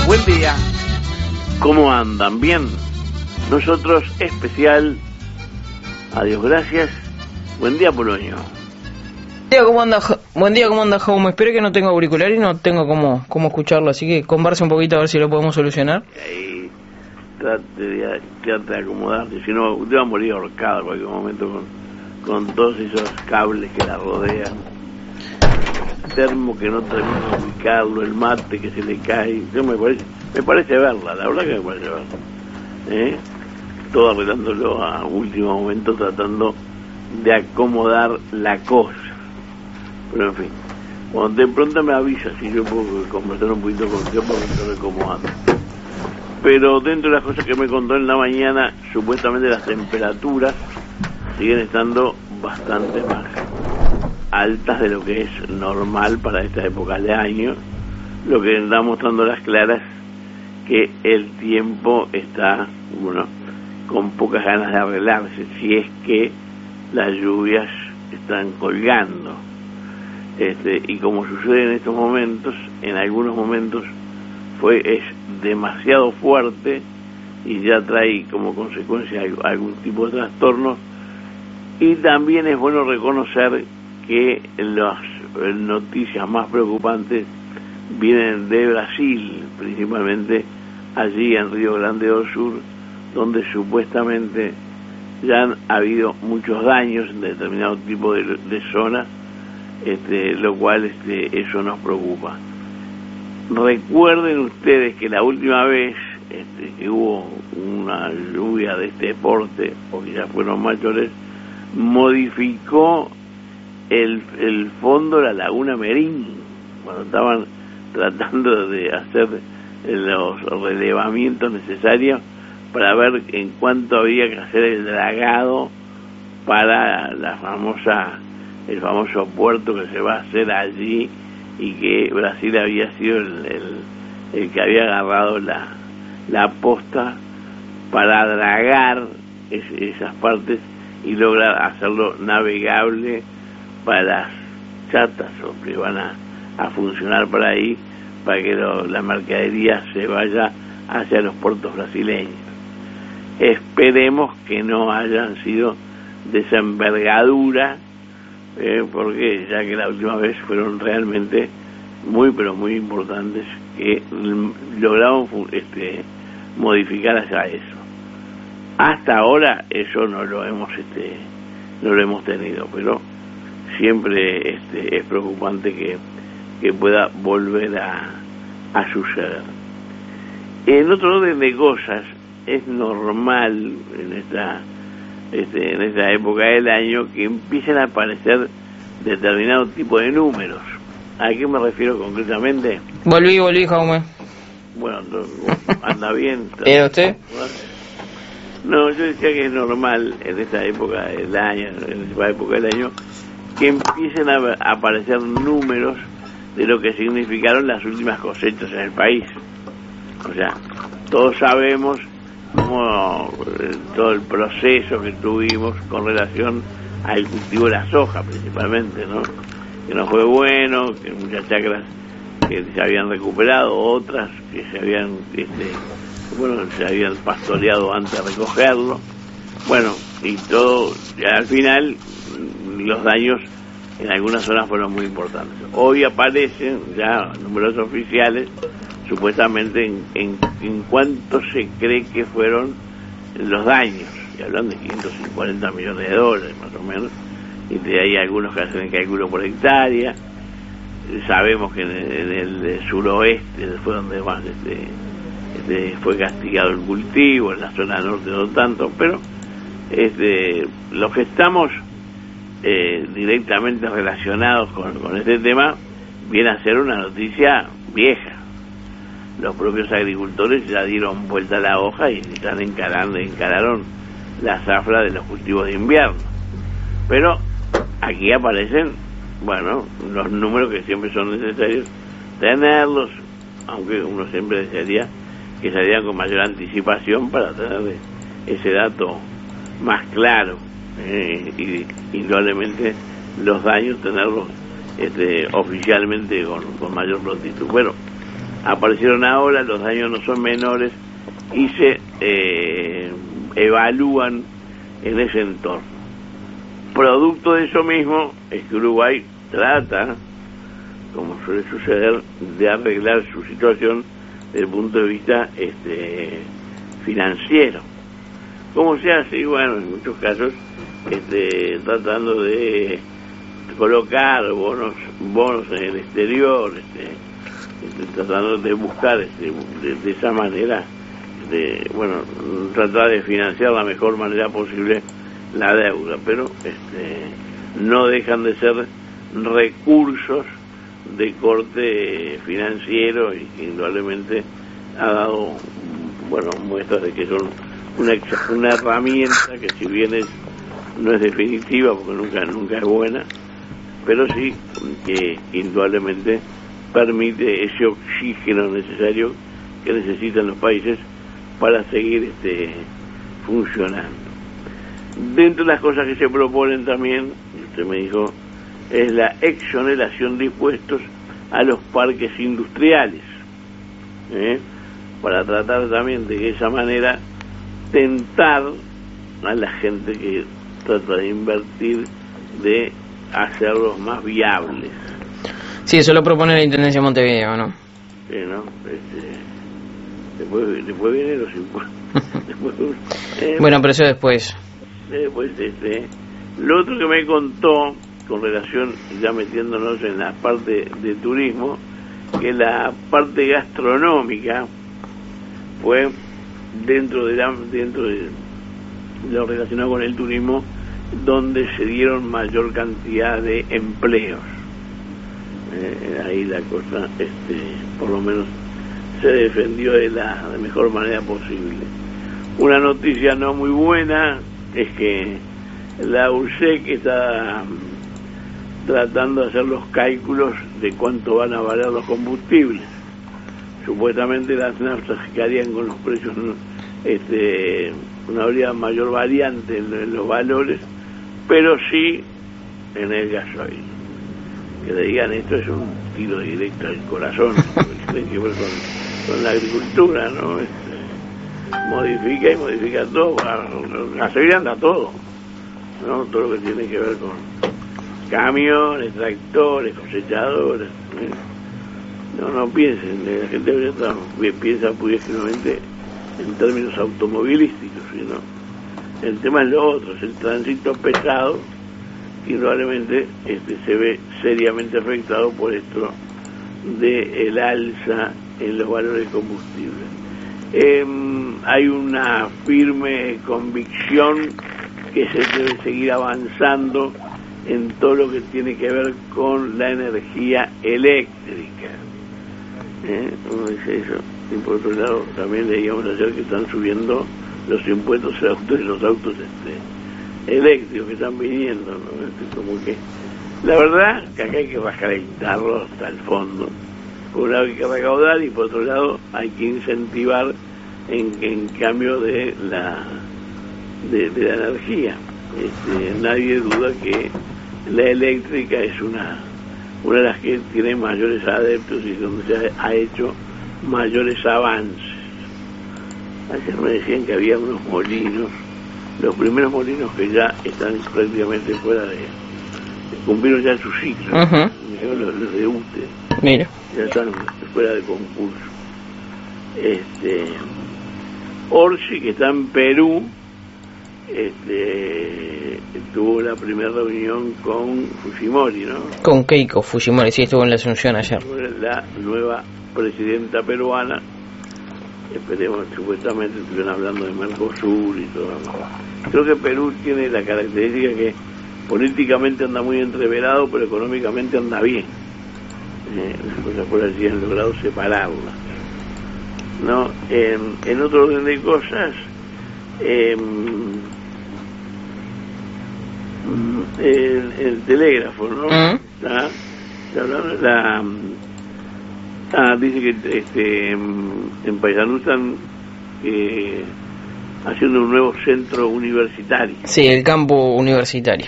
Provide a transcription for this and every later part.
buen día. ¿Cómo andan? ¿Bien? Nosotros especial. Adiós, gracias. Buen día, Poloño. Buen día, ¿cómo anda, Jaume? Espero que no tengo auricular y no tengo cómo escucharlo, así que converse un poquito a ver si lo podemos solucionar. Ahí, trate de acomodarte, si no, te va a morir ahorcado en cualquier momento con todos esos cables que la rodean. El termo que no termina de ubicarlo, el mate que se le cae. Me parece verla, la verdad que me parece verla. Todo arreglándolo a último momento, tratando de acomodar la cosa. Pero en fin, cuando de pronto me avisa si yo puedo conversar un poquito con usted para saber cómo anda. Pero dentro de las cosas que me contó en la mañana, supuestamente las temperaturas siguen estando bastante más altas de lo que es normal para esta época de año, lo que está mostrando las claras que el tiempo está, con pocas ganas de arreglarse, si es que las lluvias están colgando. Y como sucede en estos momentos, en algunos momentos es demasiado fuerte y ya trae como consecuencia algún tipo de trastorno. Y también es bueno reconocer que las noticias más preocupantes vienen de Brasil, principalmente allí en Río Grande do Sur, donde supuestamente ya han habido muchos daños en determinado tipo de zonas, lo cual eso nos preocupa. Recuerden ustedes que la última vez que hubo una lluvia de este porte, o que ya fueron mayores, modificó el fondo de la laguna Merín, cuando estaban tratando de hacer los relevamientos necesarios para ver en cuánto había que hacer el dragado para el famoso puerto que se va a hacer allí, y que Brasil había sido el que había agarrado la posta para dragar esas partes y lograr hacerlo navegable para las chatas o que van a funcionar por ahí, para que la mercadería se vaya hacia los puertos brasileños. Esperemos que no hayan sido de esa envergadura, porque ya que la última vez fueron realmente muy pero muy importantes, que lograron modificar hacia eso. Hasta ahora eso no lo hemos tenido, pero siempre es preocupante que pueda volver a suceder. En otro orden de cosas, es normal en esta época del año que empiecen a aparecer determinado tipo de números. ¿A qué me refiero concretamente? Volví, Jaume. Bueno, anda bien. ¿Era usted? No, yo decía que es normal en esta época del año, que empiecen a aparecer números de lo que significaron las últimas cosechas en el país. O sea, todos sabemos cómo todo el proceso que tuvimos con relación al cultivo de la soja, principalmente, ¿no? Que no fue bueno, que muchas chacras que se habían recuperado, otras que se habían pastoreado antes de recogerlo. Bueno, y todo, al final, los daños en algunas zonas fueron muy importantes. Hoy aparecen ya números oficiales, supuestamente en cuánto se cree que fueron los daños, y hablan de 540 millones de dólares más o menos, y de ahí algunos que hacen el cálculo por hectárea. Sabemos que en el suroeste fue donde más fue castigado el cultivo, en la zona norte no tanto, pero los que estamos directamente relacionados con este tema, viene a ser una noticia vieja. Los propios agricultores ya dieron vuelta a la hoja y encararon la zafra de los cultivos de invierno. Pero aquí aparecen, los números que siempre son necesarios tenerlos, aunque uno siempre desearía que salieran con mayor anticipación para tener ese dato más claro, y indudablemente los daños tenerlos oficialmente con mayor prontitud. Bueno, aparecieron ahora, los daños no son menores y se evalúan en ese entorno. Producto de eso mismo es que Uruguay trata, como suele suceder, de arreglar su situación desde el punto de vista financiero. ¿Cómo se hace? Bueno, en muchos casos tratando de colocar bonos en el exterior, tratando de buscar de esa manera, tratar de financiar la mejor manera posible la deuda, pero no dejan de ser recursos de corte financiero y que indudablemente ha dado muestras de que son una herramienta que, si bien no es definitiva porque nunca es buena, pero sí que indudablemente permite ese oxígeno necesario que necesitan los países para seguir funcionando. Dentro de las cosas que se proponen también, usted me dijo, es la exoneración de impuestos a los parques industriales, para tratar también de esa manera tentar a la gente que trata de invertir, de hacerlos más viables. Sí, eso lo propone la Intendencia de Montevideo, ¿no? Sí, ¿no? Después vienen los impuestos. Bueno, pero eso después. Lo otro que me contó, con relación, ya metiéndonos en la parte de turismo, que la parte gastronómica fue dentro de lo relacionado con el turismo donde se dieron mayor cantidad de empleos. Ahí la cosa, por lo menos, se defendió de la mejor manera posible. Una noticia no muy buena es que la URSEC está tratando de hacer los cálculos de cuánto van a valer los combustibles. Supuestamente las naftas quedarían con los precios, no habría mayor variante en los valores, pero sí en el gasoil. Que le digan esto es un tiro directo al corazón, porque tiene que ver con la agricultura, ¿no? Modifica todo, gasoil anda todo, ¿no? Todo lo que tiene que ver con camiones, tractores, cosechadoras, No piensen, la gente piensa puramente en términos automovilísticos, sino el tema es lo otro, es el tránsito pesado, y probablemente se ve seriamente afectado por esto del alza en los valores de combustible. Hay una firme convicción que se debe seguir avanzando en todo lo que tiene que ver con la energía eléctrica. Uno dice eso, y por otro lado también leíamos ayer que están subiendo los impuestos a los autos eléctricos que están viniendo, ¿no? Como que la verdad que acá hay que calentarlo hasta el fondo. Por un lado hay que recaudar y por otro lado hay que incentivar en cambio de la energía. Nadie duda que la eléctrica es una de las que tiene mayores adeptos y donde se ha hecho mayores avances. Ayer me decían que había unos molinos, los primeros molinos que ya están prácticamente fuera cumplieron ya su ciclo. Uh-huh. Los de UTE. Mira. Ya están fuera de concurso. Orsi, que está en Perú, tuvo la primera reunión con Fujimori, ¿no? Con Keiko Fujimori, sí, estuvo en la Asunción ayer. La nueva presidenta peruana, esperemos, supuestamente estuvieron hablando de Mercosur y todo. Creo que Perú tiene la característica que políticamente anda muy entreverado, pero económicamente anda bien. Las cosas por allí han logrado separarlas, ¿no? En otro orden de cosas, el telégrafo, ¿no? Dice que en Paysandú están haciendo un nuevo centro universitario. Sí, el campo universitario.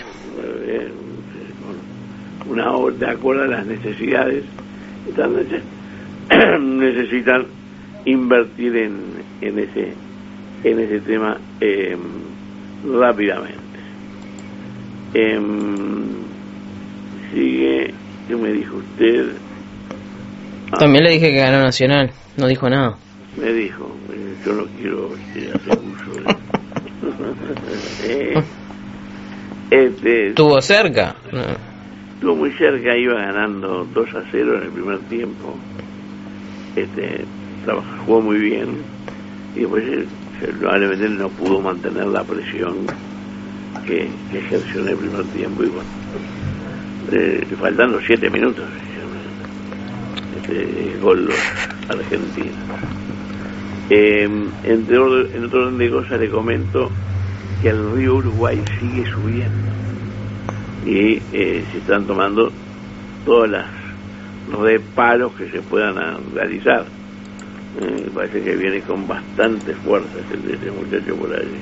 Una obra de acuerdo a las necesidades. necesitan invertir en ese tema rápidamente. Sigue, ¿qué me dijo usted? También le dije que ganó Nacional, no dijo nada. Me dijo, yo no quiero hacer uso de... ¿Estuvo cerca? No. Estuvo muy cerca, iba ganando 2-0 en el primer tiempo. Jugó muy bien y después probablemente no pudo mantener la presión que ejerció en el primer tiempo y bueno, faltando 7 minutos gol Argentina. En otro orden de cosas le comento que el río Uruguay sigue subiendo y se están tomando todos los reparos que se puedan realizar. Parece que viene con bastante fuerza ese muchacho por allí.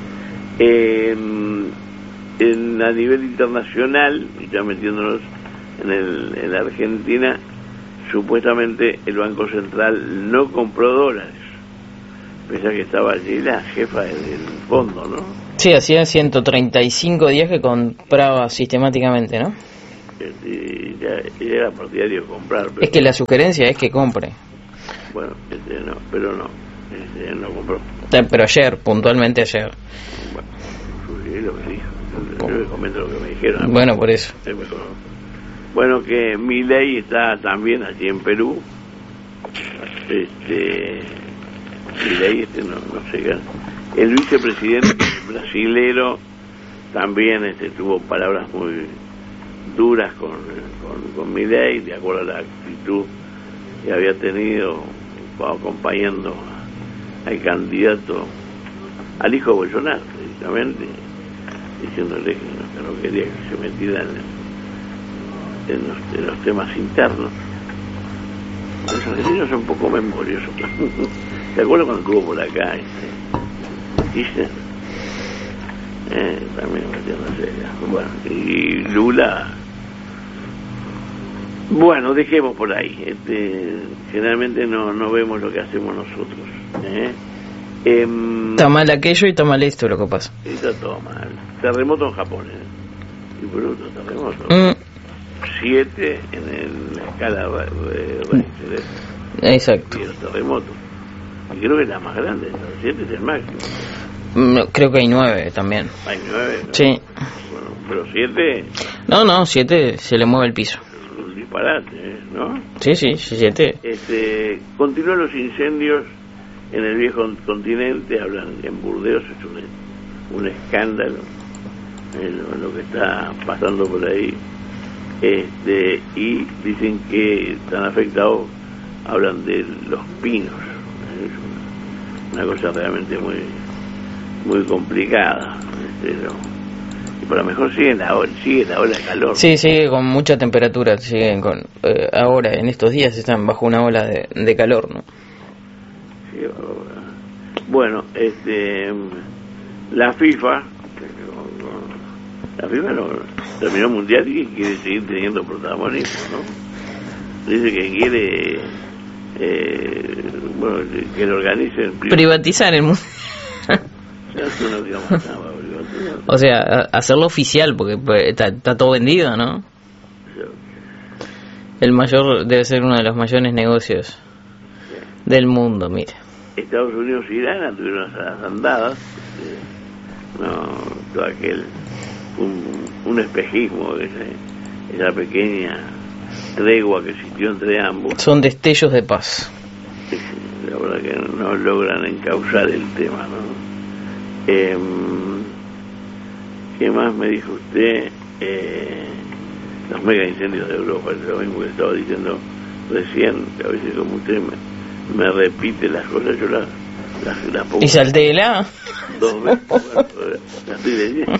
A nivel internacional, ya metiéndonos en la Argentina, supuestamente el Banco Central no compró dólares, pese a que estaba allí la jefa del fondo, ¿no? Sí, hacía 135 días que compraba sistemáticamente, ¿no? Y ya era partidario de comprar. Pero, es que la sugerencia es que compre. Bueno, no, pero no, no compró. Pero ayer, puntualmente ayer. Bueno, es lo que dijo. Yo les comento lo que me dijeron. Bueno, por eso. Bueno, que Milei está también allí en Perú. Milei, no sé. El vicepresidente brasilero también tuvo palabras muy duras con Milei, de acuerdo a la actitud que había tenido acompañando al candidato, al hijo de Bolsonaro, precisamente, diciéndole que no quería que se metiera en los temas internos. Los argentinos son un poco memoriosos. ¿Te acuerdas cuando estuvo por acá? Kirchner, también metiéndose. Bueno, y Lula. Bueno, dejemos por ahí. Generalmente no vemos lo que hacemos nosotros. Está mal aquello y está mal esto lo que pasa. Está todo mal. Terremoto en Japón, y por otro terremoto. 7 en la escala Richter. Exacto. Y los terremotos. Y creo que es la más grande. 7 es el máximo. Creo que hay 9 también. ¿Hay 9? Sí. Bueno, pero 7... No, 7 se le mueve el piso. Un disparate, ¿no? Sí, 7. Continúan los incendios en el viejo continente. Hablan en Burdeos, es un escándalo lo que está pasando por ahí. Y dicen que están afectados, hablan de los pinos. Es una cosa realmente muy complicada. Y por lo mejor sigue la ola de calor. Sí, sigue con mucha temperatura. Siguen con ahora, en estos días, están bajo una ola de calor, ¿no? Sí, bueno, la FIFA no terminó el mundial y quiere seguir teniendo protagonismo, ¿no? Dice que quiere que lo organicen privatizar el mundo. O sea, hacerlo oficial, porque está todo vendido, ¿no? El mayor debe ser uno de los mayores negocios del mundo, mira. Estados Unidos y Irán tuvieron las andadas, todo aquel un espejismo, esa pequeña tregua que existió entre ambos. Son destellos de paz. La verdad que no logran encauzar el tema, ¿no? ¿Qué más me dijo usted? Los mega incendios de Europa, lo mismo que estaba diciendo recién, que a veces como usted me repite las cosas, yo las pongo. ¿Y saltela? 2 veces, bueno, la estoy leyendo.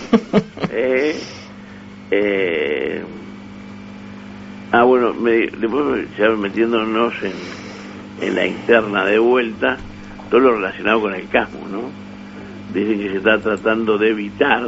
Bueno, después ya metiéndonos en la interna de vuelta, todo lo relacionado con el casmo, ¿no? Dicen que se está tratando de evitar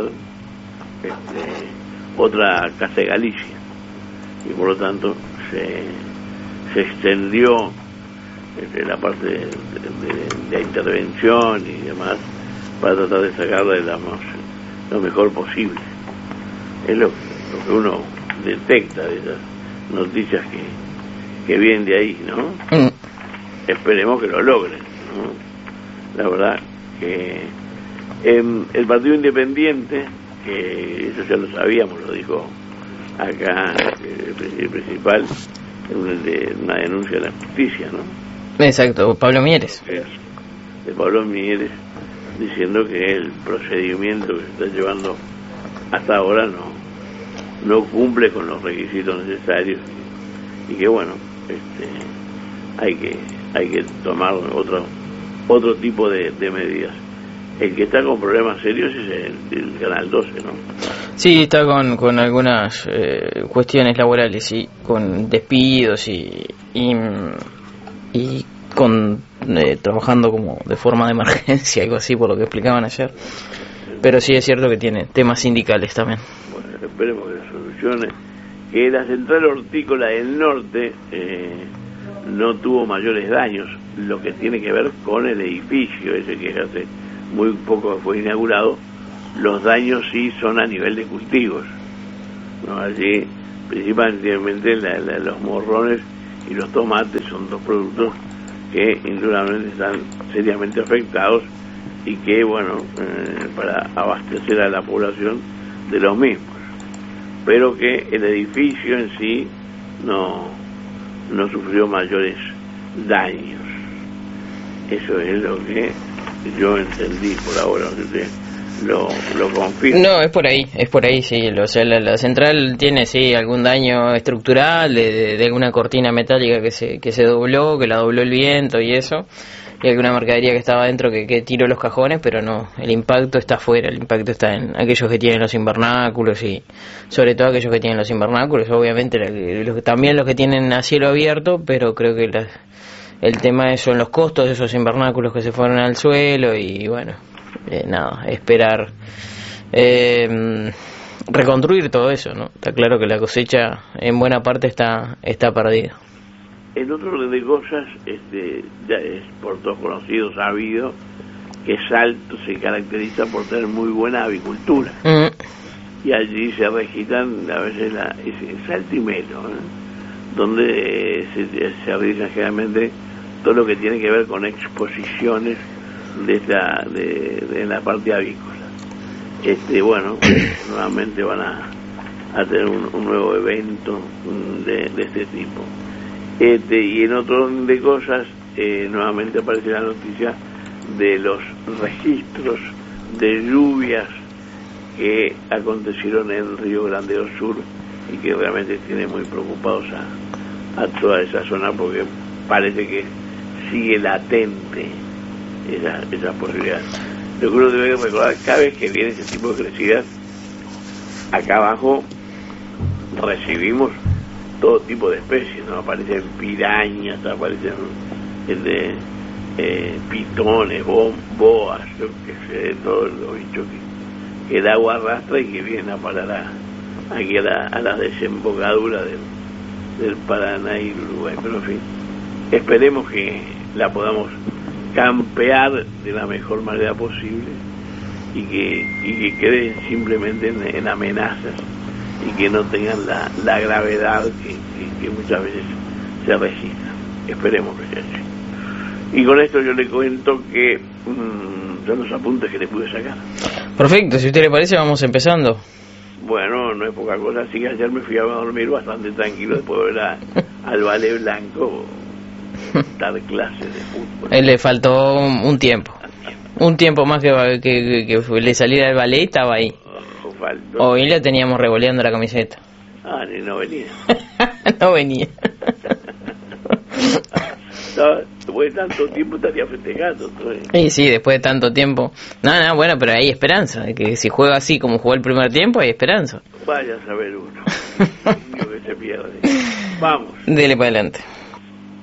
otra Casa de Galicia y por lo tanto se extendió la parte de intervención y demás, para tratar de sacarla lo mejor posible. Es lo que uno detecta de esas noticias que vienen de ahí, ¿no? Esperemos que lo logren, ¿no? La verdad que el Partido Independiente, que eso ya lo sabíamos, lo dijo acá el principal, una denuncia de la justicia, ¿no? Exacto, Pablo Mieres. De Pablo Mieres, diciendo que el procedimiento que se está llevando hasta ahora no cumple con los requisitos necesarios y que bueno, hay que tomar otro tipo de medidas. El que está con problemas serios es el Canal 12, ¿no? Sí, está con algunas cuestiones laborales, sí, con despidos y con trabajando como de forma de emergencia, algo así, por lo que explicaban ayer. Pero sí es cierto que tiene temas sindicales también. Bueno, esperemos que solucione. Que la central hortícola del norte no tuvo mayores daños, lo que tiene que ver con el edificio ese que hace muy poco fue inaugurado. Los daños sí son a nivel de cultivos, ¿no? Allí principalmente los morrones y los tomates son dos productos que indudablemente están seriamente afectados y que bueno, para abastecer a la población de los mismos, pero que el edificio en sí no sufrió mayores daños. Eso es lo que yo entendí por ahora, no sé, lo confirmo. No, es por ahí, sí. O sea, la central tiene, sí, algún daño estructural de alguna cortina metálica que se dobló, que la dobló el viento y eso, y alguna mercadería que estaba dentro que tiró los cajones, pero no, el impacto está afuera, el impacto está en aquellos que tienen los invernáculos y sobre todo aquellos que tienen los invernáculos, obviamente también los que tienen a cielo abierto, pero creo que el tema son los costos de esos invernáculos que se fueron al suelo y bueno, nada, esperar reconstruir todo eso, ¿no? Está claro que la cosecha en buena parte está perdida. En otro orden de cosas, ya es por todos conocidos, sabido que Salto se caracteriza por tener muy buena avicultura. Y allí se registran a veces Salto y Melo, donde se realizan generalmente todo lo que tiene que ver con exposiciones de la parte avícola. Bueno, nuevamente van a tener un nuevo evento de este tipo. Y en otro orden de cosas, nuevamente aparece la noticia de los registros de lluvias que acontecieron en Río Grande do Sur y que realmente tiene muy preocupados a toda esa zona, porque parece que sigue latente esa posibilidad. Yo creo que debe recordar, cada vez que viene ese tipo de crecidas, acá abajo recibimos todo tipo de especies, ¿no? Aparecen pirañas, aparecen pitones, boas, yo qué sé, todos los bichos que el agua arrastra y que vienen a parar aquí a la desembocadura del Paraná y el Uruguay. Pero en fin, esperemos que la podamos campear de la mejor manera posible y que queden simplemente en amenazas y que no tengan la gravedad que muchas veces se registra. Esperemos que sea así. Y con esto yo le cuento que son los apuntes que le pude sacar. Perfecto, si a usted le parece vamos empezando. Bueno, no es poca cosa, así que ayer me fui a dormir bastante tranquilo después de ver al Valle Blanco dar clases de fútbol. Él le faltó un tiempo más que le saliera el ballet, estaba ahí. Hoy le teníamos revoleando la camiseta. Ni no venía. No venía. Después de tanto tiempo estaría festejando. Sí, después de tanto tiempo. No, bueno, pero hay esperanza. De que si juega así como jugó el primer tiempo, hay esperanza. Vaya a saber uno. Que se pierde. Vamos. Dele para adelante.